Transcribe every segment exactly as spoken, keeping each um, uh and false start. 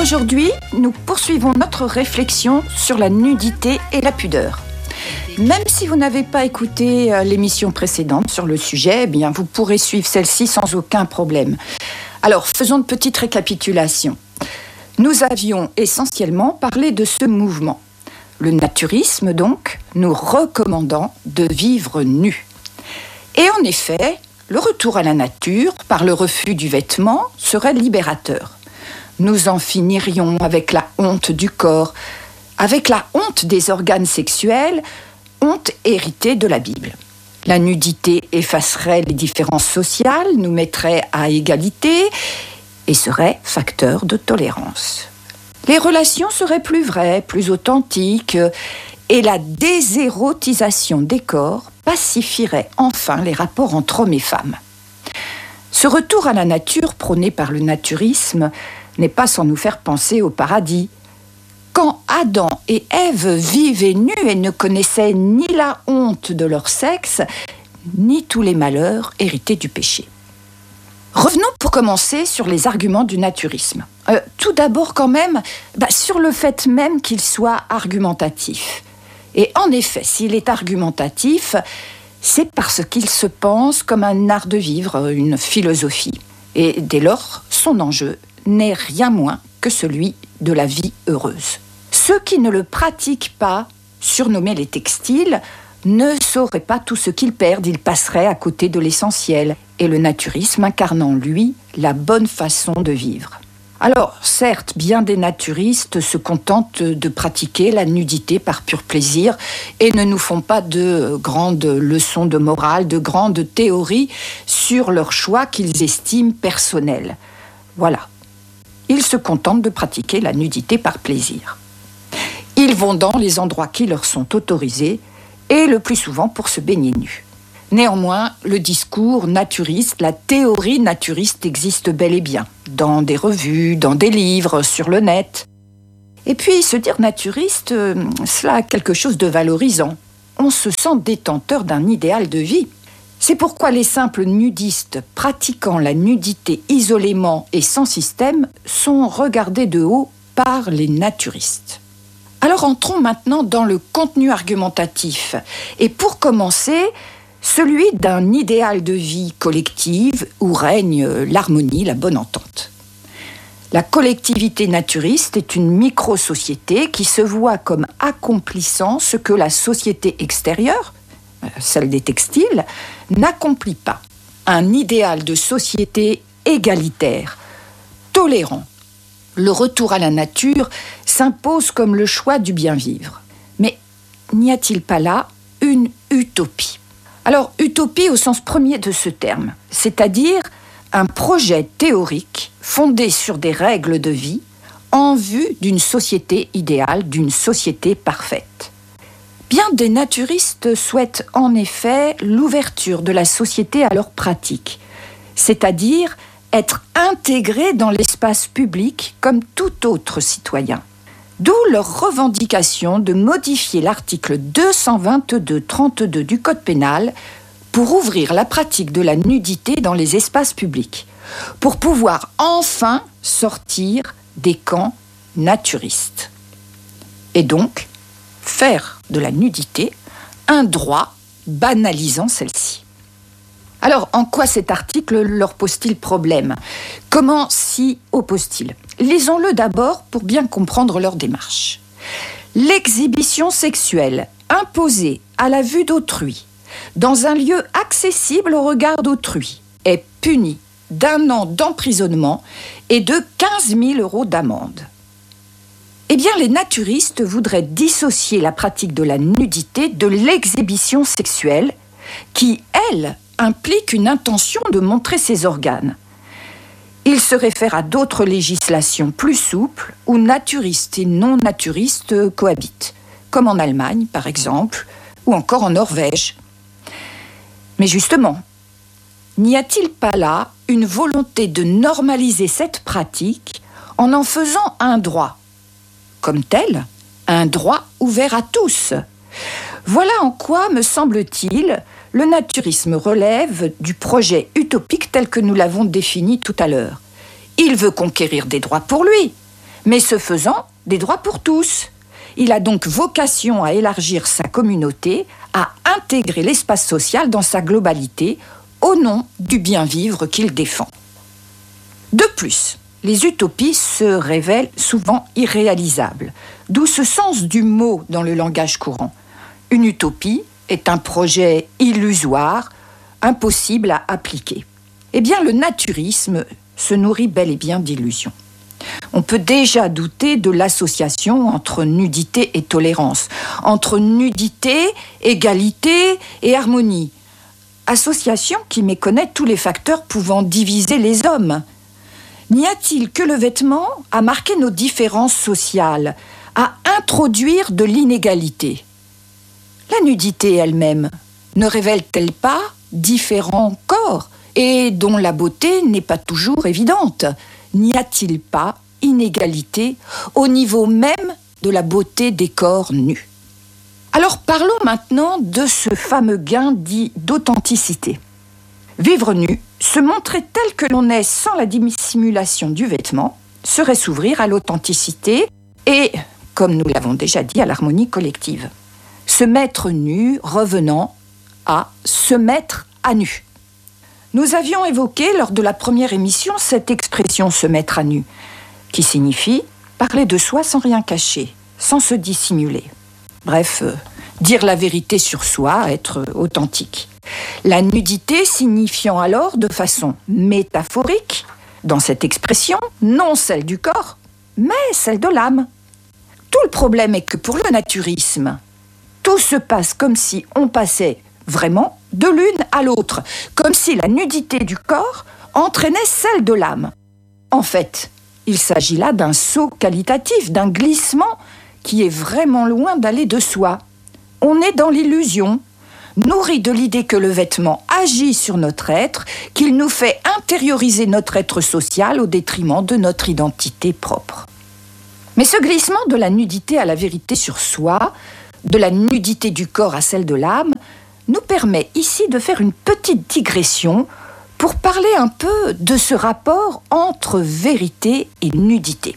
Aujourd'hui, nous poursuivons notre réflexion sur la nudité et la pudeur. Même si vous n'avez pas écouté l'émission précédente sur le sujet, eh bien, vous pourrez suivre celle-ci sans aucun problème. Alors, faisons une petite récapitulation. Nous avions essentiellement parlé de ce mouvement. Le naturisme, donc, nous recommandant de vivre nu. Et en effet, le retour à la nature, par le refus du vêtement, serait libérateur. Nous en finirions avec la honte du corps, avec la honte des organes sexuels, honte héritée de la Bible. La nudité effacerait les différences sociales, nous mettrait à égalité et serait facteur de tolérance. Les relations seraient plus vraies, plus authentiques, et la désérotisation des corps pacifierait enfin les rapports entre hommes et femmes. Ce retour à la nature prôné par le naturisme n'est pas sans nous faire penser au paradis. Quand Adam et Ève vivaient nus et ne connaissaient ni la honte de leur sexe, ni tous les malheurs hérités du péché. Revenons pour commencer sur les arguments du naturisme. Euh, tout d'abord quand même, bah, sur le fait même qu'il soit argumentatif. Et en effet, s'il est argumentatif, c'est parce qu'il se pense comme un art de vivre, une philosophie. Et dès lors, son enjeu n'est rien moins que celui de la vie heureuse. Ceux qui ne le pratiquent pas, surnommés les textiles, ne sauraient pas tout ce qu'ils perdent, ils passeraient à côté de l'essentiel, et le naturisme incarne en lui la bonne façon de vivre. Alors, certes, bien des naturistes se contentent de pratiquer la nudité par pur plaisir et ne nous font pas de grandes leçons de morale, de grandes théories sur leurs choix qu'ils estiment personnels. Voilà. Ils se contentent de pratiquer la nudité par plaisir. Ils vont dans les endroits qui leur sont autorisés et le plus souvent pour se baigner nus. Néanmoins, le discours naturiste, la théorie naturiste existe bel et bien, dans des revues, dans des livres, sur le net. Et puis, se dire naturiste, euh, cela a quelque chose de valorisant. On se sent détenteur d'un idéal de vie. C'est pourquoi les simples nudistes pratiquant la nudité isolément et sans système sont regardés de haut par les naturistes. Alors entrons maintenant dans le contenu argumentatif. Et pour commencer, celui d'un idéal de vie collective où règne l'harmonie, la bonne entente. La collectivité naturiste est une micro-société qui se voit comme accomplissant ce que la société extérieure, celle des textiles, n'accomplit pas. Un idéal de société égalitaire, tolérant. Le retour à la nature s'impose comme le choix du bien vivre. Mais n'y a-t-il pas là une utopie ? Alors, utopie au sens premier de ce terme, c'est-à-dire un projet théorique fondé sur des règles de vie en vue d'une société idéale, d'une société parfaite. Bien des naturistes souhaitent en effet l'ouverture de la société à leurs pratiques, c'est-à-dire être intégrés dans l'espace public comme tout autre citoyen. D'où leur revendication de modifier l'article deux cent vingt-deux trente-deux du Code pénal pour ouvrir la pratique de la nudité dans les espaces publics, pour pouvoir enfin sortir des camps naturistes. Et donc, faire de la nudité un droit banalisant celle-ci. Alors, en quoi cet article leur pose-t-il problème ? Comment s'y oppose-t-il ? Lisons-le d'abord pour bien comprendre leur démarche. L'exhibition sexuelle imposée à la vue d'autrui, dans un lieu accessible au regard d'autrui, est punie d'un an d'emprisonnement et de quinze mille euros d'amende. Eh bien, les naturistes voudraient dissocier la pratique de la nudité de l'exhibition sexuelle, qui, elle, implique une intention de montrer ses organes. Ils se réfèrent à d'autres législations plus souples où naturistes et non-naturistes cohabitent, comme en Allemagne, par exemple, ou encore en Norvège. Mais justement, n'y a-t-il pas là une volonté de normaliser cette pratique en en faisant un droit, comme tel, un droit ouvert à tous ? Voilà en quoi, me semble-t-il, le naturisme relève du projet utopique tel que nous l'avons défini tout à l'heure. Il veut conquérir des droits pour lui, Mais ce faisant, des droits pour tous. Il a donc vocation à élargir sa communauté, à intégrer l'espace social dans sa globalité, au nom du bien-vivre qu'il défend. De plus, les utopies se révèlent souvent irréalisables, d'où ce sens du mot dans le langage courant. Une utopie est un projet illusoire, impossible à appliquer. Eh bien, le naturisme se nourrit bel et bien d'illusions. On peut déjà douter de l'association entre nudité et tolérance, entre nudité, égalité et harmonie. Association qui méconnaît tous les facteurs pouvant diviser les hommes. N'y a-t-il que le vêtement à marquer nos différences sociales, à introduire de l'inégalité? La nudité elle-même ne révèle-t-elle pas différents corps et dont la beauté n'est pas toujours évidente? N'y a-t-il pas inégalité au niveau même de la beauté des corps nus? Alors parlons maintenant de ce fameux gain dit d'authenticité. Vivre nu, se montrer tel que l'on est sans la dissimulation du vêtement, serait s'ouvrir à l'authenticité et, comme nous l'avons déjà dit, à l'harmonie collective. Se mettre nu revenant à se mettre à nu. Nous avions évoqué lors de la première émission cette expression « se mettre à nu », qui signifie parler de soi sans rien cacher, sans se dissimuler. Bref, euh, dire la vérité sur soi, être authentique. La nudité signifiant alors de façon métaphorique, dans cette expression, non celle du corps, mais celle de l'âme. Tout le problème est que pour le naturisme, tout se passe comme si on passait vraiment de l'une à l'autre, comme si la nudité du corps entraînait celle de l'âme. En fait, il s'agit là d'un saut qualitatif, d'un glissement qui est vraiment loin d'aller de soi. On est dans l'illusion, nourri de l'idée que le vêtement agit sur notre être, qu'il nous fait intérioriser notre être social au détriment de notre identité propre. Mais ce glissement de la nudité à la vérité sur soi, de la nudité du corps à celle de l'âme, nous permet ici de faire une petite digression pour parler un peu de ce rapport entre vérité et nudité.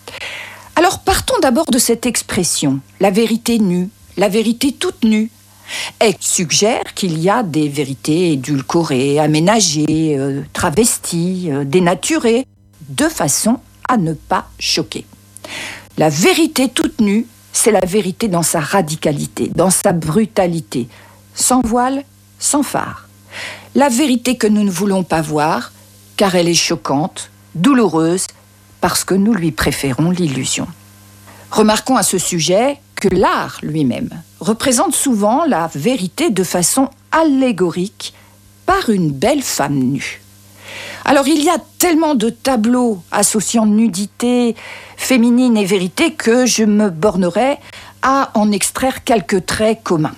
Alors partons d'abord de cette expression, la vérité nue, la vérité toute nue. Elle suggère qu'il y a des vérités édulcorées, aménagées, euh, travesties, euh, dénaturées, de façon à ne pas choquer. La vérité toute nue, c'est la vérité dans sa radicalité, dans sa brutalité, sans voile, sans phare. La vérité que nous ne voulons pas voir, car elle est choquante, douloureuse, parce que nous lui préférons l'illusion. Remarquons à ce sujet que l'art lui-même représente souvent la vérité de façon allégorique par une belle femme nue. Alors il y a tellement de tableaux associant nudité féminine et vérité que je me bornerai à en extraire quelques traits communs.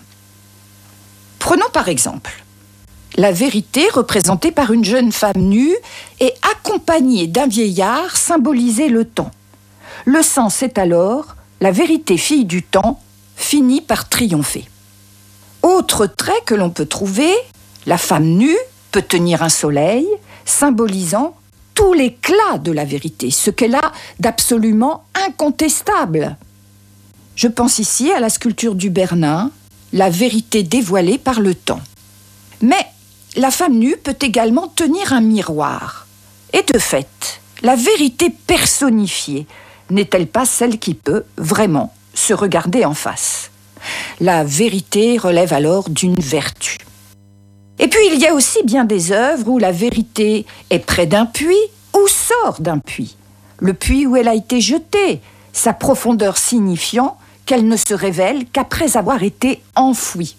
Prenons par exemple la vérité représentée par une jeune femme nue et accompagnée d'un vieillard symbolisait le temps. Le sens est alors la vérité fille du temps finit par triompher. Autre trait que l'on peut trouver, la femme nue peut tenir un soleil symbolisant tout l'éclat de la vérité, ce qu'elle a d'absolument incontestable. Je pense ici à la sculpture du Bernin, la vérité dévoilée par le temps. Mais la femme nue peut également tenir un miroir. Et de fait, la vérité personnifiée n'est-elle pas celle qui peut vraiment se regarder en face? La vérité relève alors d'une vertu. Et puis il y a aussi bien des œuvres où la vérité est près d'un puits ou sort d'un puits. Le puits où elle a été jetée, sa profondeur signifiant qu'elle ne se révèle qu'après avoir été enfouie.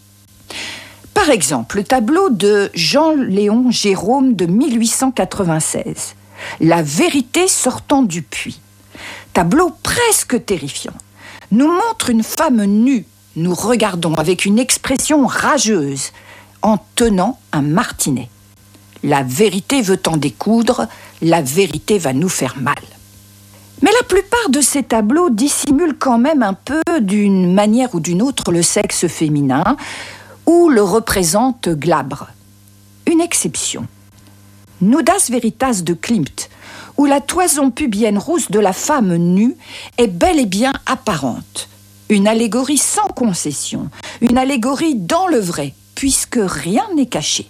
Par exemple, le tableau de Jean-Léon Gérôme de mille huit cent quatre-vingt-seize, La vérité sortant du puits. Tableau presque terrifiant, nous montre une femme nue, nous regardons avec une expression rageuse, en tenant un martinet. La vérité veut en découdre, la vérité va nous faire mal. Mais la plupart de ces tableaux dissimulent quand même un peu, d'une manière ou d'une autre, le sexe féminin, ou le représentent glabre. Une exception. Nudas Veritas de Klimt, où la toison pubienne rousse de la femme nue est bel et bien apparente. Une allégorie sans concession, une allégorie dans le vrai, puisque rien n'est caché.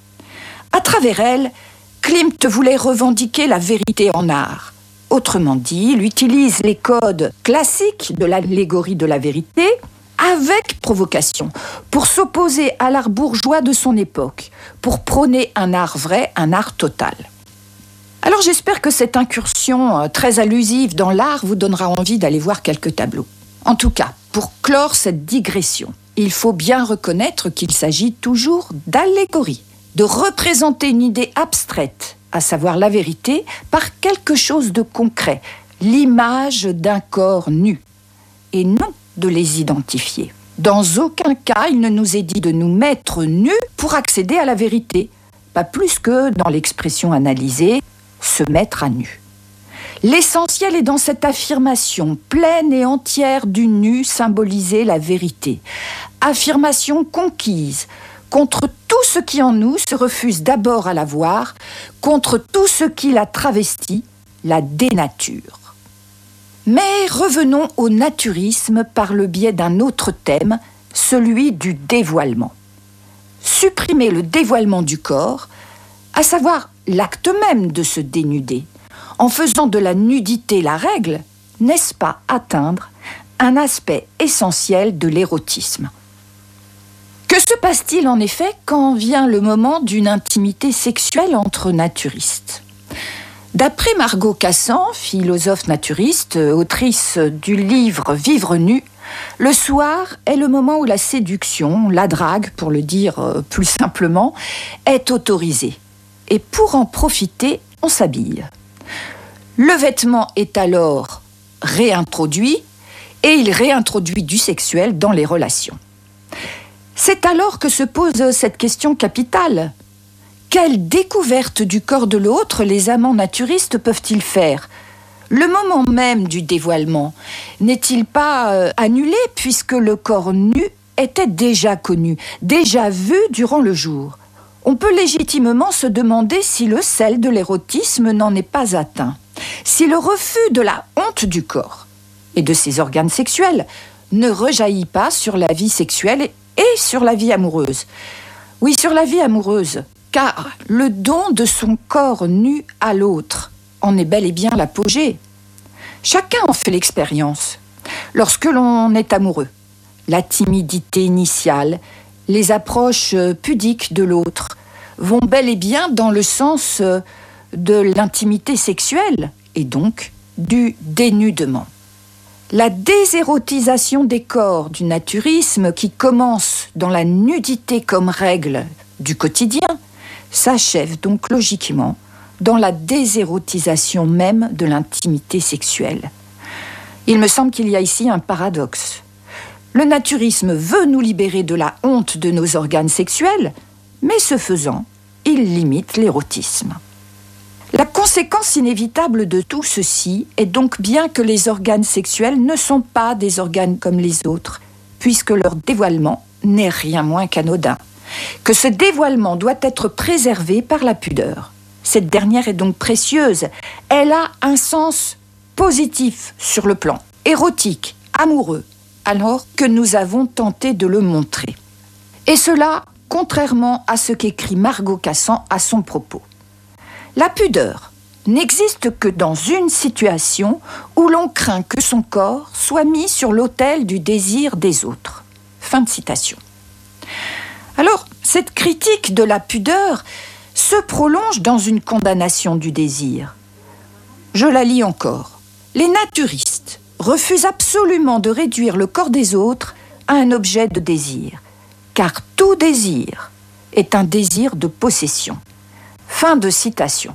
À travers elle, Klimt voulait revendiquer la vérité en art. Autrement dit, il utilise les codes classiques de l'allégorie de la vérité avec provocation, pour s'opposer à l'art bourgeois de son époque, pour prôner un art vrai, un art total. Alors j'espère que cette incursion très allusive dans l'art vous donnera envie d'aller voir quelques tableaux. En tout cas, pour clore cette digression, il faut bien reconnaître qu'il s'agit toujours d'allégorie, de représenter une idée abstraite, à savoir la vérité, par quelque chose de concret, l'image d'un corps nu, et non de les identifier. Dans aucun cas, il ne nous est dit de nous mettre nus pour accéder à la vérité, pas plus que dans l'expression analysée, se mettre à nu. L'essentiel est dans cette affirmation pleine et entière du nu symboliser la vérité. Affirmation conquise contre tout ce qui en nous se refuse d'abord à la voir, contre tout ce qui la travestit, la dénature. Mais revenons au naturisme par le biais d'un autre thème, celui du dévoilement. Supprimer le dévoilement du corps, à savoir l'acte même de se dénuder, en faisant de la nudité la règle, n'est-ce pas atteindre un aspect essentiel de l'érotisme? Que se passe-t-il en effet quand vient le moment d'une intimité sexuelle entre naturistes? D'après Margot Cassan, philosophe naturiste, autrice du livre « Vivre nu », le soir est le moment où la séduction, la drague, pour le dire plus simplement, est autorisée. Et pour en profiter, on s'habille. Le vêtement est alors réintroduit et il réintroduit du sexuel dans les relations. C'est alors que se pose cette question capitale. Quelle découverte du corps de l'autre les amants naturistes peuvent-ils faire? Le moment même du dévoilement n'est-il pas euh, annulé puisque le corps nu était déjà connu, déjà vu durant le jour? On peut légitimement se demander si le sel de l'érotisme n'en est pas atteint, si le refus de la honte du corps et de ses organes sexuels ne rejaillit pas sur la vie sexuelle et sur la vie amoureuse. Oui, sur la vie amoureuse. Car le don de son corps nu à l'autre en est bel et bien l'apogée. Chacun en fait l'expérience. Lorsque l'on est amoureux, la timidité initiale, les approches pudiques de l'autre vont bel et bien dans le sens de l'intimité sexuelle et donc du dénudement. La désérotisation des corps du naturisme qui commence dans la nudité comme règle du quotidien s'achève donc logiquement dans la désérotisation même de l'intimité sexuelle. Il me semble qu'il y a ici un paradoxe. Le naturisme veut nous libérer de la honte de nos organes sexuels, mais ce faisant, il limite l'érotisme. La conséquence inévitable de tout ceci est donc bien que les organes sexuels ne sont pas des organes comme les autres, puisque leur dévoilement n'est rien moins qu'anodin. Que ce dévoilement doit être préservé par la pudeur. Cette dernière est donc précieuse. Elle a un sens positif sur le plan érotique, amoureux, alors que nous avons tenté de le montrer. Et cela, contrairement à ce qu'écrit Margot Cassan à son propos. La pudeur n'existe que dans une situation où l'on craint que son corps soit mis sur l'autel du désir des autres. Fin de citation. Alors, cette critique de la pudeur se prolonge dans une condamnation du désir. Je la lis encore. Les naturistes refusent absolument de réduire le corps des autres à un objet de désir, car tout désir est un désir de possession. Fin de citation.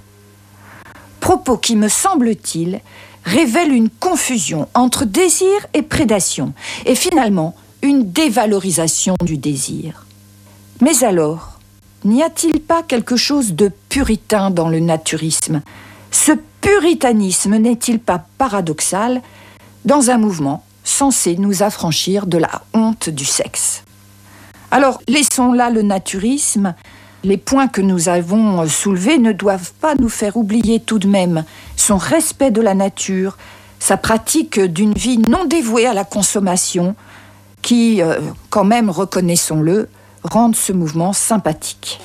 Propos qui, me semble-t-il, révèle une confusion entre désir et prédation, et finalement une dévalorisation du désir. Mais alors, n'y a-t-il pas quelque chose de puritain dans le naturisme? Ce puritanisme n'est-il pas paradoxal dans un mouvement censé nous affranchir de la honte du sexe? Alors, laissons là le naturisme Les points que nous avons soulevés ne doivent pas nous faire oublier tout de même son respect de la nature, sa pratique d'une vie non dévouée à la consommation, qui, euh, quand même, reconnaissons-le, rendent ce mouvement sympathique.